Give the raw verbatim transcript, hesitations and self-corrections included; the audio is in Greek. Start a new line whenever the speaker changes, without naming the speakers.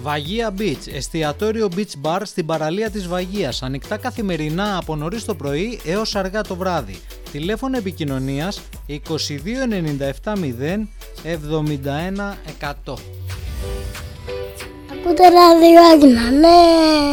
Βαγία Beach, εστιατόριο Beach Bar στην παραλία της Βαγίας, ανοιχτά καθημερινά από νωρίς το πρωί έως αργά το βράδυ. Τηλέφωνο επικοινωνίας είκοσι δύο ενενήντα επτά μηδέν εβδομήντα ένα εκατό.
Από το ραδιό Άγνα, ναι.